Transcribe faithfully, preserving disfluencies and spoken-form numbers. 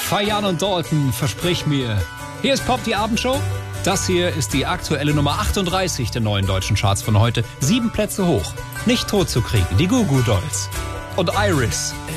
Fayan und Dalton, versprich mir. Hier ist Pop, die Abendshow. Das hier ist die aktuelle Nummer achtunddreißig der neuen deutschen Charts von heute. Sieben Plätze hoch. Nicht tot zu kriegen, die Goo Goo Dolls. Und Iris,